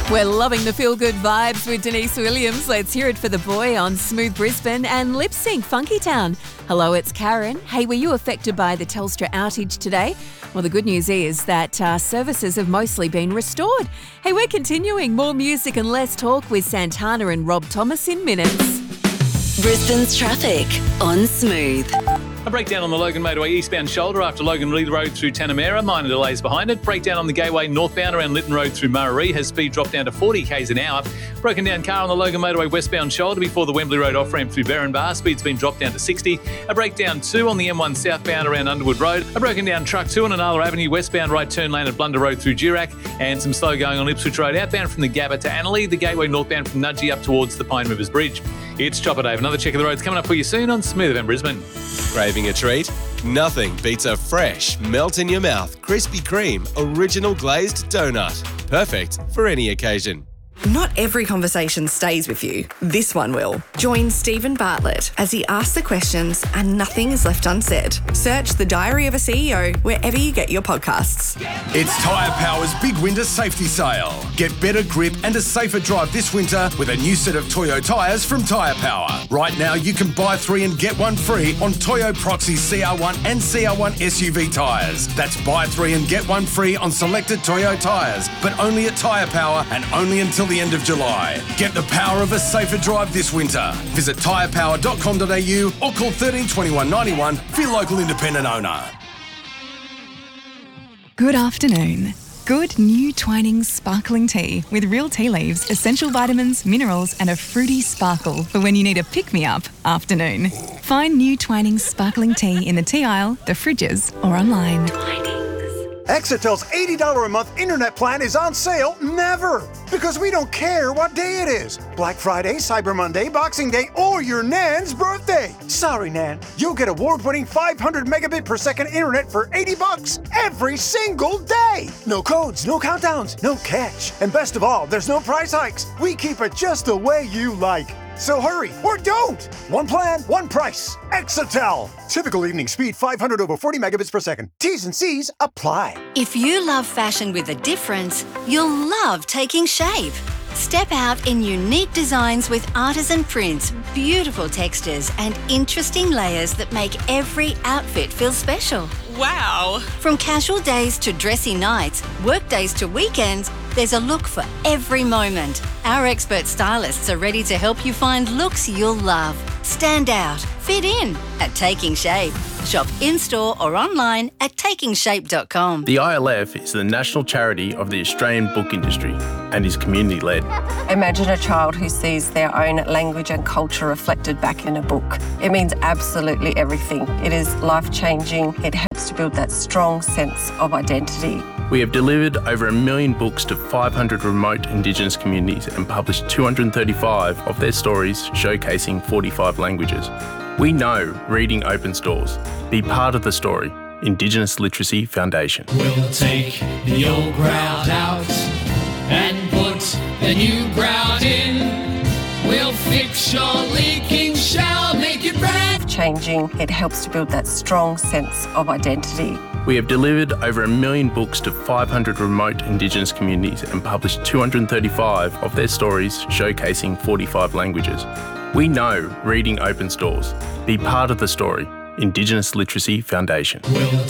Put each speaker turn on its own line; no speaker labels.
We're loving the feel-good vibes with Denise Williams. Let's hear it for the boy on Smooth Brisbane and Lip Sync Funky Town. Hello, it's Karen. Hey, were you affected by the Telstra outage today? Well, the good news is that services have mostly been restored. Hey, we're continuing. More music and less talk with Santana and Rob Thomas in minutes.
Brisbane's traffic on Smooth.
A breakdown on the Logan Motorway eastbound shoulder after Logan Lee Road through Tanamera. Minor delays behind it. Breakdown on the Gateway northbound around Lytton Road through Murray has speed dropped down to 40 k's an hour. Broken down car on the Logan Motorway westbound shoulder before the Wembley Road off-ramp through Berrinbar. Speed's been dropped down to 60. A breakdown 2 on the M1 southbound around Underwood Road. A broken down truck 2 on Anala Avenue westbound right turn lane at Blunder Road through Durack. And some slow going on Ipswich Road outbound from the Gabba to Annerley. The Gateway northbound from Nudgee up towards the Pine Rivers Bridge. It's Chopper Dave. Another check of the roads coming up for you soon on Smooth FM Brisbane.
Craving a treat? Nothing beats a fresh, melt-in-your-mouth Krispy Kreme original glazed donut. Perfect for any occasion.
Not every conversation stays with you. This one will. Join Stephen Bartlett as he asks the questions and nothing is left unsaid. Search The Diary of a CEO wherever you get your podcasts.
It's Tyre Power's big winter safety sale. Get better grip and a safer drive this winter with a new set of Toyo tyres from Tyre Power. Right now you can buy 3 and get 1 free on Toyo Proxy CR1 and CR1 SUV tyres. That's buy 3 and get 1 free on selected Toyo tyres, but only at Tyre Power and only until the end of July. Get the power of a safer drive this winter. Visit tyrepower.com.au or call 13 21 91 for your local independent owner.
Good afternoon. Good new Twinings sparkling tea with real tea leaves, essential vitamins, minerals and a fruity sparkle for when you need a pick-me-up afternoon. Find new Twinings sparkling tea in the tea aisle, the fridges or online.
Exitel's $80 a month internet plan is on sale never, because we don't care what day it is. Black Friday, Cyber Monday, Boxing Day, or your Nan's birthday. Sorry, Nan. You'll get award-winning 500 megabit per second internet for $80 every single day. No codes, no countdowns, no catch. And best of all, there's no price hikes. We keep it just the way you like. So hurry, or don't! One plan, one price. Exitel. Typical evening speed 500 over 40 megabits per second. T's and C's apply.
If you love fashion with a difference, you'll love Taking Shape. Step out in unique designs with artisan prints, beautiful textures and interesting layers that make every outfit feel special.
Wow!
From casual days to dressy nights, work days to weekends, there's a look for every moment. Our expert stylists are ready to help you find looks you'll love. Stand out, fit in at Taking Shape. Shop in-store or online at takingshape.com.
The ILF is the national charity of the Australian book industry and is community-led.
Imagine a child who sees their own language and culture reflected back in a book. It means absolutely everything. It is life-changing. It helps to build that strong sense of identity.
We have delivered over 1 million books to 500 remote Indigenous communities and published 235 of their stories showcasing 45 languages. We know reading opens doors. Be part of the story. Indigenous Literacy Foundation.
We'll take the old grout out and put the new grout in. We'll fix your leaking shell, make it brand.
Changing, it helps to build that strong sense of identity.
We have delivered over 1 million books to 500 remote Indigenous communities and published 235 of their stories showcasing 45 languages. We know reading opens doors. Be part of the story. Indigenous Literacy Foundation.